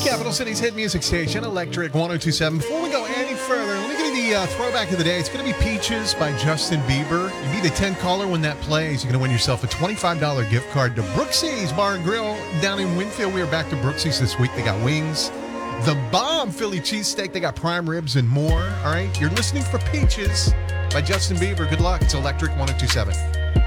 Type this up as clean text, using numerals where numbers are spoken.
Capital City's hit music station, Electric 1027. Before we go any further, let me give you the throwback of the day. It's going to be Peaches by Justin Bieber. You be the 10 caller when that plays. You're going to win yourself a $25 gift card to Brooksie's Bar and Grill down in Winfield. We are back to Brooksie's this week. They got wings, the bomb Philly cheesesteak. They got prime ribs and more. All right, you're listening for Peaches by Justin Bieber. Good luck. It's Electric 1027.